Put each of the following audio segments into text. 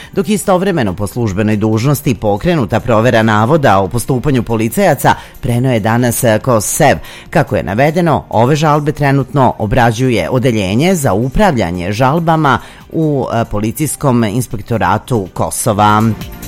dok istovremeno po službenoj dužnosti pokrenuta provera navoda o postupanju policajaca, preneo je danas KOS-SEV. Kako je navedeno, ove žalbe trenutno obrađuje Odeljenje za upravljanje žalbama u Policijskom inspektoratu Kosova.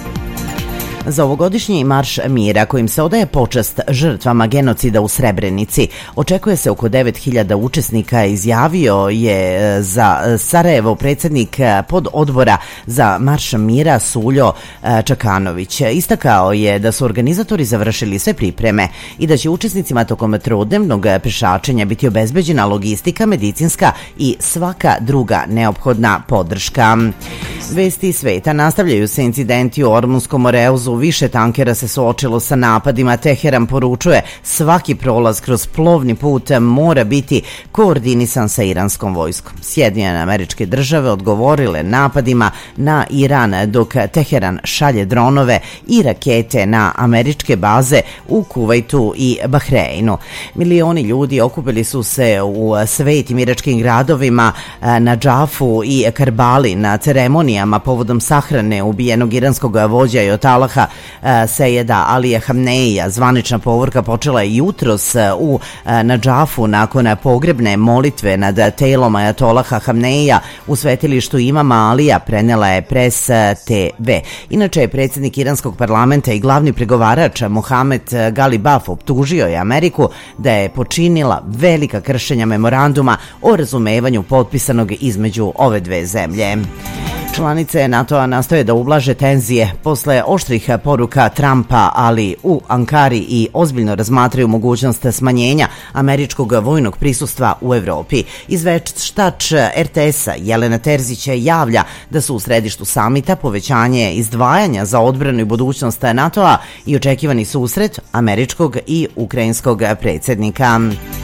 Za ovogodišnji marš mira kojim se odaje počast žrtvama genocida u Srebrenici očekuje se oko 9.000 učesnika, izjavio je za Sarajevo predsjednik pododbora za marš mira Suljo Čakanović. Istakao je da su organizatori završili sve pripreme i da će učesnicima tokom trodnevnog pešačenja biti obezbeđena logistika, medicinska i svaka druga neophodna podrška. Vesti sveta: nastavljaju se incidenti u Ormunskom Oreuzu, više tankera se suočilo sa napadima. Teheran poručuje svaki prolaz kroz plovni put mora biti koordinisan sa iranskom vojskom. Sjedinjene Američke Države odgovorile napadima na Iran, dok Teheran šalje dronove i rakete na američke baze u Kuvajtu i Bahreinu. Milioni ljudi okupili su se u svetim iračkim gradovima na Džafu i Karbali na ceremonijama povodom sahrane ubijenog iranskog vođa Ajatolaha Sejeda Alija Hamneija. Zvanična povorka počela je jutros u Nadžafu nakon pogrebne molitve nad telom Ajatolaha Hamneija u svetilištu imama Alija, prenela je Pres TV. Inače je predsjednik iranskog parlamenta i glavni pregovarač Mohamed Galibaf optužio je Ameriku da je počinila velika kršenja memoranduma o razumevanju potpisanog između ove dve zemlje. Članice NATO-a nastoje da ublaže tenzije posle oštrih poruka Trumpa, ali u Ankari i ozbiljno razmatraju mogućnost smanjenja američkog vojnog prisustva u Evropi. Izveštač RTS-a Jelena Terzić javlja da su u središtu samita povećanje izdvajanja za odbranu i budućnost NATO-a i očekivani susret američkog i ukrajinskog predsjednika.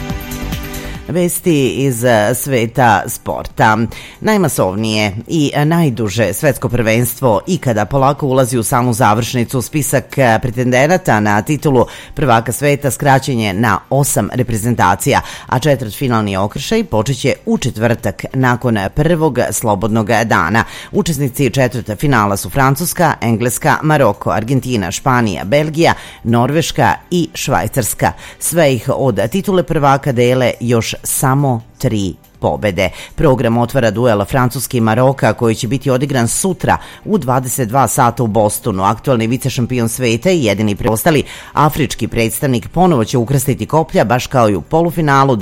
Vesti iz sveta sporta. Najmasovnije i najduže svetsko prvenstvo ikada polako ulazi u samu završnicu. Spisak pretendenata na titulu prvaka sveta skraćen je na 8 reprezentacija, a četvrtfinalni okršaj počeće u četvrtak nakon prvog slobodnog dana. Učesnici četvrtfinala su Francuska, Engleska, Maroko, Argentina, Španija, Belgija, Norveška i Švajcarska. Sve ih od titule prvaka dele još samo 3 pobede. Program otvara duel Francuske i Maroka koji će biti odigran sutra u 22 sata u Bostonu. Aktualni vicešampion sveta i jedini preostali afrički predstavnik ponovo će ukrstiti koplja, baš kao i u polufinalu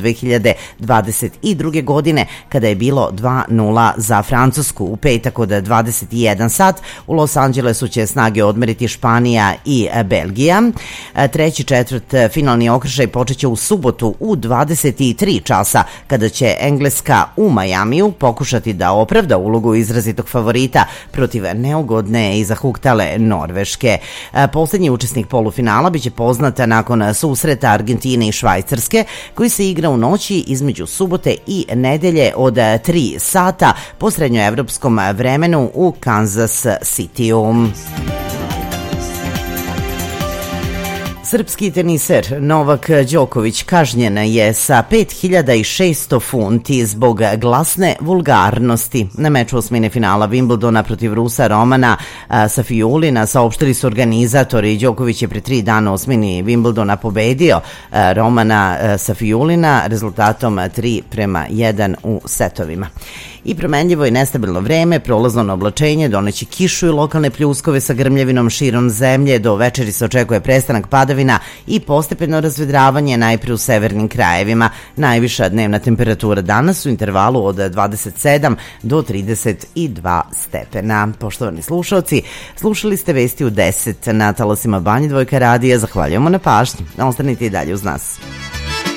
2022. godine kada je bilo 2-0 za Francusku. U petak od 21 sat u Los Angelesu će snage odmeriti Španija i Belgija. Treći četvrt finalni okršaj počeće u subotu u 23 časa kada će Engleska u Majamiju pokušati da opravda ulogu izrazitog favorita protiv neugodne i zahuktale Norveške. Posljednji učesnik polufinala biće poznata nakon susreta Argentine i Švajcarske koji se igra u noći između subote i nedelje od 3 sata po srednjoevropskom vremenu u Kansas Cityu. Srpski teniser Novak Đoković kažnjen je sa 5.600 funti zbog glasne vulgarnosti. Na meču osmine finala Wimbledona protiv Rusa Romana Safijulina saopštili su organizatori. Đoković je pre 3 dana u osmini Wimbledona pobedio Romana Safijulina rezultatom 3-1 u setovima. I promenljivo i nestabilno vreme, prolazno oblačenje, doneće kišu i lokalne pljuskove sa grmljavinom širom zemlje. Do večeri se očekuje prestanak padavina i postepeno razvedravanje najpre u severnim krajevima. Najviša dnevna temperatura danas u intervalu od 27 do 32 stepena. Poštovani slušalci, slušali ste vesti u 10 na talasima Banje Dvojka radija. Zahvaljujemo na pažnji. Ostanite i dalje uz nas.